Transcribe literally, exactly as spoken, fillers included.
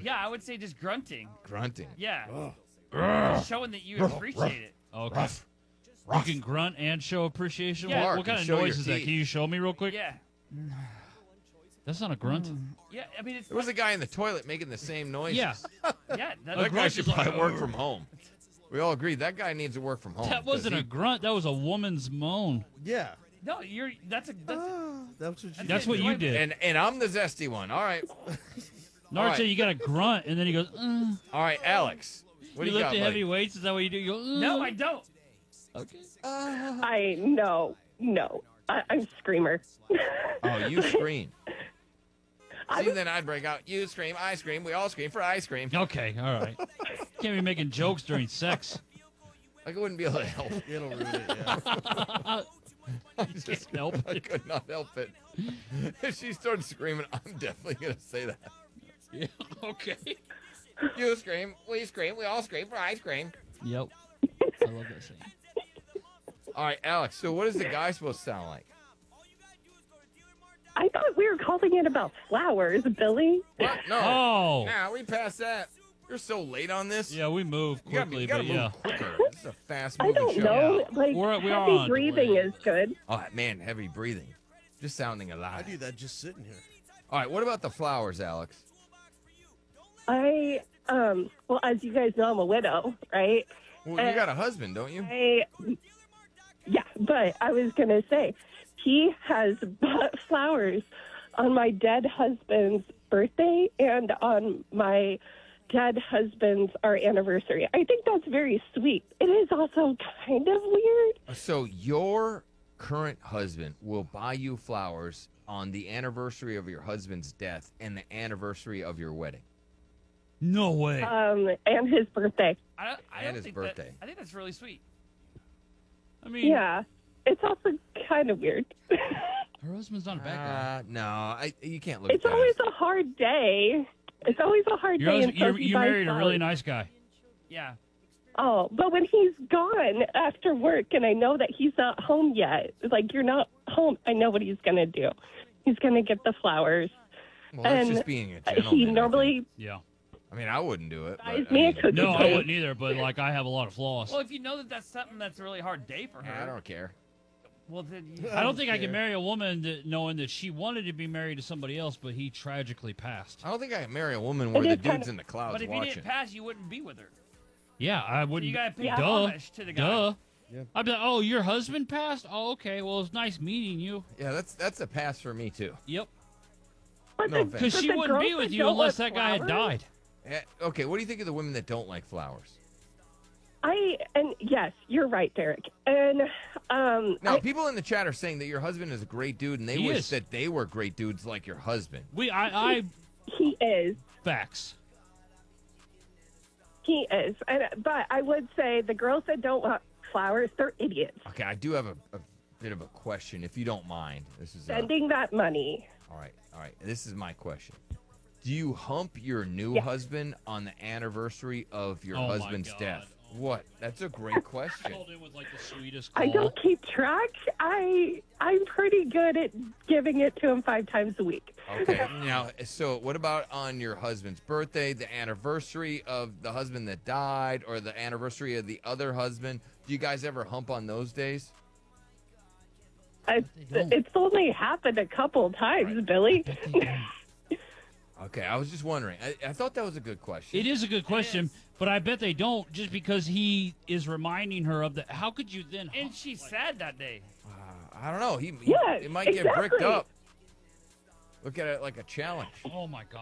Yeah, I would say just grunting. Grunting. Yeah. Just showing that you appreciate it. Okay. Ruff. You Ruff. can grunt and show appreciation. Yeah. What, Mark, what kind and of show noise your is that? teeth. Can you show me real quick? Yeah. That's not a grunt. Yeah, I mean, it's There was a guy in the toilet making the same noise. Yeah. yeah. That, That guy grunt should is like, probably work from home. We all agree that guy needs to work from home. That wasn't 'cause a grunt. That was a woman's moan. Yeah. no, you're. That's a. That's a Ah, that's what you. That's what you he- did. And and I'm the zesty one. All right. Nard right. said you got a grunt, and then he goes, uh. All right, Alex. What You do you lift got, the buddy? heavy weights? Is that what you do? You go, uh. no, I don't. Okay. I no, no. I, I'm a screamer. Oh, you scream. I See, then I'd break out. You scream, I scream. We all scream for ice cream. Okay, all right. Can't be making jokes during sex. Like, I wouldn't be able to help. It'll ruin it. Yeah. I just help I it. could not help it. If she started screaming, I'm definitely going to say that. Yeah, okay. You scream, we scream, we all scream for ice cream. Yep. I love that saying. All right, Alex, so what is the guy supposed to sound like? I thought we were calling it about flowers, Billy. What? No. Oh. Nah, we passed that. You're so late on this. Yeah, we move You gotta, quickly, you gotta but move yeah. quicker. This is a fast I moving don't show. know. Yeah. Like We're- we are heavy on breathing delay. is good. Oh, man, heavy breathing. Just sounding I alive. do that just sitting here. All right, what about the flowers, Alex? I um. Well, as you guys know, I'm a widow, right? Well, you got a husband, don't you? I yeah, but I was gonna say he has bought flowers on my dead husband's birthday and on my dead husband's our anniversary. I think that's very sweet. It is also kind of weird. So your current husband will buy you flowers on the anniversary of your husband's death and the anniversary of your wedding. No way. Um, and his birthday. I don't, I And don't his think birthday. That, I think that's really sweet. I mean, Yeah, it's also kind of weird. her husband's not a bad guy. Uh, no, I, you can't look It's at that. always a hard day. It's always a hard Your day. husband, in you, Sophie you buys married a really flowers. nice guy. Yeah. Oh, but when he's gone after work and I know that he's not home yet, like, you're not home, I know what he's going to do. He's going to get the flowers. Well, that's and just being a gentleman. he I normally think. Yeah. I mean, I wouldn't do it. buys But, I, me a mean, cookie No, I cake. wouldn't either, but, like, I have a lot of flaws. Well, if you know that that's something that's a really hard day for her, I don't care. well then. You, I don't think I care. can marry a woman that, knowing that she wanted to be married to somebody else, but he tragically passed. I don't think I can marry a woman where It the is kind dude's of- in the clouds but if you watching. didn't pass, you wouldn't be with her. Yeah, I So wouldn't. you gotta pay Yeah. Duh. homage to the guy. Duh. Yeah. I'd be like, oh, your husband passed? Oh, okay. Well, it's nice meeting you. Yeah, that's that's a pass for me too. Yep. But No the- offense. Because but she the wouldn't be girls with that you don't unless want that guy had flowers, died. Eh, Okay, what do you think of the women that don't like flowers? I, and yes, you're right, Derek. And, um, Now, I, people in the chat are saying that your husband is a great dude, and they He wish is. that they were great dudes like your husband. We, I, I, he is. facts. He is. And, but I would say the girls that don't want flowers, they're idiots. Okay, I do have a, a bit of a question, if you don't mind. This is uh, Spending that money. all right. All right, this is my question. Do you hump your new Yeah. husband on the anniversary of your Oh my husband's God. death? What? That's a great question. Called in with like the sweetest call. I don't keep track. I I'm pretty good at giving it to him five times a week. Okay. Now, so what about on your husband's birthday, the anniversary of the husband that died, or the anniversary of the other husband? Do you guys ever hump on those days? I, don't. it's only happened a couple times, Right. Billy. Okay, I was just wondering. I, I thought that was a good question. It is a good question, but I bet they don't just because he is reminding her of that. How could you then? And she's sad that day. Uh, I don't know. He, he Yeah, it might get bricked exactly. up. Look at it like a challenge. Oh my God.